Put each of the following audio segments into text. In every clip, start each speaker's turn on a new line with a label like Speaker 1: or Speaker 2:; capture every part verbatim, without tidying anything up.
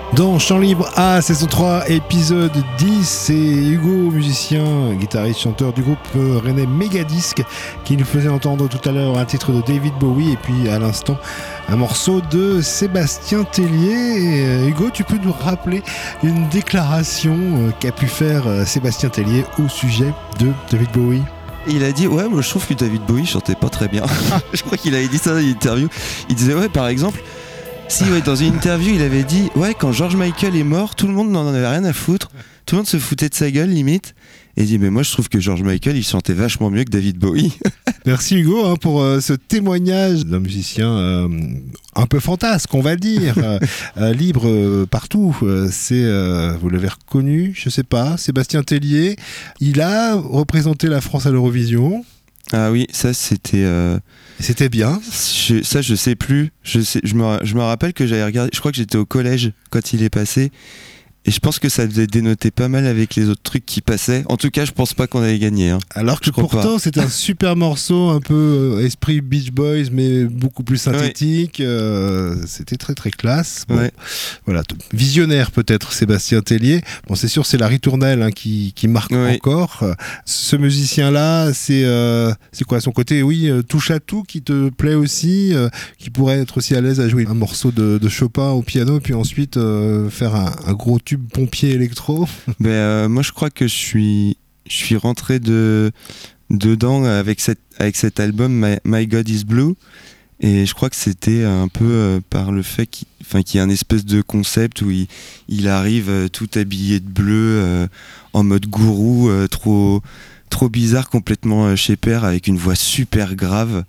Speaker 1: Dans Chant Libre A, saison trois, épisode dix, c'est Hugo, musicien, guitariste, chanteur du groupe rennais Megadisc, qui nous faisait entendre tout à l'heure un titre de David Bowie et puis à l'instant un morceau de Sébastien Tellier. Et Hugo, tu peux nous rappeler une déclaration qu'a pu faire Sébastien Tellier au sujet de David Bowie?
Speaker 2: Il a dit ouais, moi je trouve que David Bowie chantait pas très bien. Je crois qu'il avait dit ça dans une interview. Il disait ouais, par exemple, si ouais, dans une interview il avait dit ouais, quand George Michael est mort, tout le monde n'en avait rien à foutre, tout le monde se foutait de sa gueule limite. Et il dit mais moi je trouve que George Michael il chantait vachement mieux que David Bowie.
Speaker 1: Merci Hugo hein, pour euh, ce témoignage d'un musicien euh, un peu fantasque on va dire, euh, euh, libre euh, partout. Euh, c'est, euh, vous l'avez reconnu, je sais pas, Sébastien Tellier. Il a représenté la France à l'Eurovision.
Speaker 2: Ah oui, ça c'était... Euh...
Speaker 1: C'était bien.
Speaker 2: Je, ça je sais plus. Je, sais, je, me, je me rappelle que j'avais regardé, je crois que j'étais au collège quand il est passé. Et je pense que ça devait dénoter pas mal avec les autres trucs qui passaient. En tout cas, je pense pas qu'on avait gagné. Hein.
Speaker 1: Alors que pourtant, c'était un super morceau, un peu euh, esprit Beach Boys, mais beaucoup plus synthétique. Ouais. Euh, c'était très très classe. Bon, ouais. Voilà, visionnaire peut-être, Sébastien Tellier. Bon, c'est sûr, c'est la ritournelle hein, qui, qui marque ouais. encore. Ce musicien-là, c'est euh, c'est quoi son côté, oui, euh, touche à tout, qui te plaît aussi, euh, qui pourrait être aussi à l'aise à jouer un morceau de, de Chopin au piano, puis ensuite euh, faire un, un gros tube pompier électro.
Speaker 2: Ben euh, moi je crois que je suis je suis rentré de dedans avec cette avec cet album My, My God Is Blue et je crois que c'était un peu euh, par le fait qu'il enfin qu'il y a un espèce de concept où il il arrive euh, tout habillé de bleu euh, en mode gourou euh, trop trop bizarre, complètement euh, chez père, avec une voix super grave.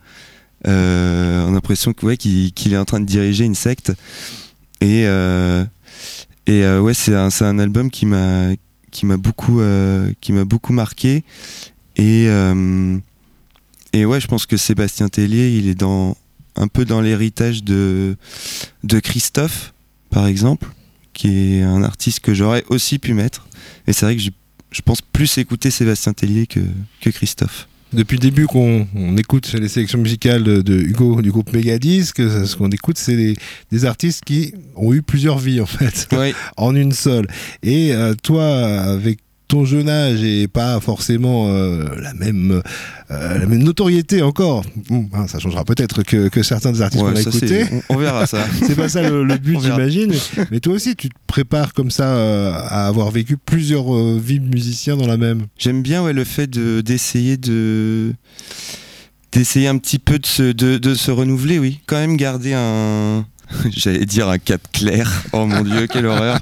Speaker 2: Euh, on a l'impression que ouais qu'il qu'il est en train de diriger une secte et euh, Et euh, ouais, c'est un, c'est un album qui m'a, qui m'a beaucoup, euh, qui m'a beaucoup marqué. Et, euh, et ouais, je pense que Sébastien Tellier, il est dans, un peu dans l'héritage de, de Christophe, par exemple, qui est un artiste que j'aurais aussi pu mettre. Et c'est vrai que je, je pense plus écouter Sébastien Tellier que, que Christophe.
Speaker 1: Depuis le début qu'on on écoute les sélections musicales de, de Hugo du groupe Megadisc, ce qu'on écoute c'est des, des artistes qui ont eu plusieurs vies en fait, oui. en une seule. Et euh, toi, avec ton jeune âge et pas forcément euh, la même euh, la même notoriété encore, bon, hein, ça changera peut-être que, que certains des artistes
Speaker 2: ouais,
Speaker 1: qu'on a écoutés.
Speaker 2: On, on verra ça.
Speaker 1: C'est pas ça le, le but, j'imagine. Mais, mais toi aussi, tu te prépares comme ça euh, à avoir vécu plusieurs euh, vies de musiciens dans la même.
Speaker 2: J'aime bien ouais, le fait de, d'essayer de d'essayer un petit peu de se, de, de se renouveler, oui. Quand même garder un... J'allais dire un cap clair. Oh mon Dieu, quelle horreur.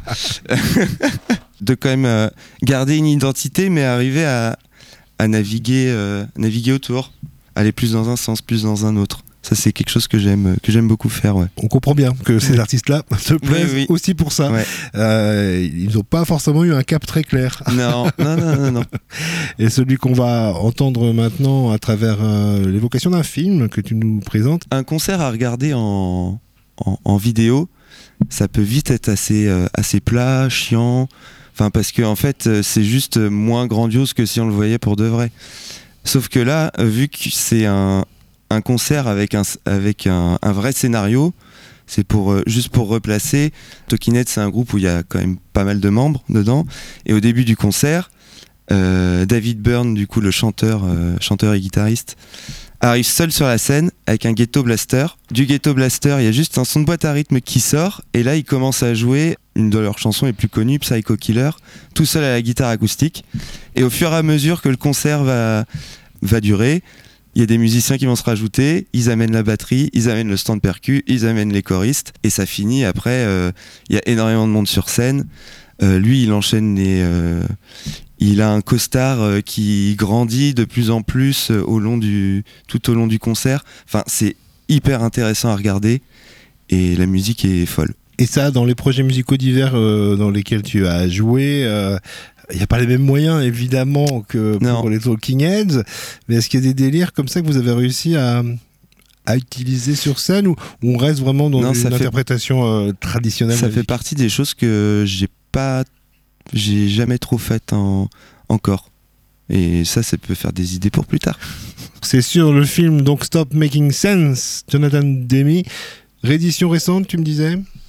Speaker 2: De quand même euh, garder une identité, mais arriver à, à naviguer, euh, naviguer autour. Aller plus dans un sens, plus dans un autre. Ça, c'est quelque chose que j'aime, que j'aime beaucoup faire. Ouais.
Speaker 1: On comprend bien que ces artistes-là se plaisent oui, oui. aussi pour ça. Ouais. Euh, ils n'ont pas forcément eu un cap très clair.
Speaker 2: Non, non, non, non, non.
Speaker 1: Et celui qu'on va entendre maintenant à travers euh, l'évocation d'un film que tu nous présentes.
Speaker 2: Un concert à regarder en, en, en vidéo, ça peut vite être assez, euh, assez plat, chiant. Enfin, parce que en fait, c'est juste moins grandiose que si on le voyait pour de vrai. Sauf que là, vu que c'est un un concert avec un, avec un, un vrai scénario, c'est pour, euh, juste pour replacer. Talking Heads, c'est un groupe où il y a quand même pas mal de membres dedans. Et au début du concert, euh, David Byrne, du coup le chanteur, euh, chanteur et guitariste, arrive seul sur la scène avec un ghetto blaster. Du ghetto blaster, il y a juste un son de boîte à rythme qui sort. Et là, il commence à jouer une de leurs chansons les plus connues, Psycho Killer, tout seul à la guitare acoustique. Et au fur et à mesure que le concert va, va durer, il y a des musiciens qui vont se rajouter, ils amènent la batterie, ils amènent le stand percu, ils amènent les choristes, et ça finit après, euh, il y a énormément de monde sur scène. Euh, lui, il enchaîne les... Euh, il a un costard euh, qui grandit de plus en plus euh, au long du, tout au long du concert. Enfin, c'est hyper intéressant à regarder, et la musique est folle.
Speaker 1: Et ça, dans les projets musicaux divers euh, dans lesquels tu as joué... Euh... Il n'y a pas les mêmes moyens, évidemment, que pour non. les Talking Heads, mais est-ce qu'il y a des délires comme ça que vous avez réussi à, à utiliser sur scène, ou on reste vraiment dans non, une interprétation fait, euh, traditionnelle?
Speaker 2: Ça fait partie des choses que j'ai pas, j'ai jamais trop faites en, encore. Et ça, ça peut faire des idées pour plus tard.
Speaker 1: C'est sur le film donc Stop Making Sense, Jonathan Demme. Réédition récente, tu me disais?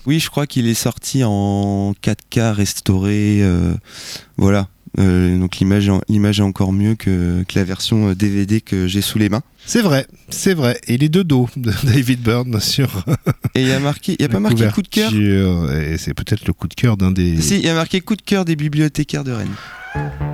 Speaker 2: Oui, je crois qu'il est sorti en quatre K restauré. Euh, voilà. Euh, donc l'image, l'image est encore mieux que, que la version D V D que j'ai sous les mains.
Speaker 1: C'est vrai, c'est vrai. Et les deux dos de David Byrne sur.
Speaker 2: Et il y a marqué, il y a pas marqué coup de cœur.
Speaker 1: Et c'est peut-être le coup de cœur d'un des.
Speaker 2: Si, il y a marqué coup de cœur des bibliothécaires de Rennes.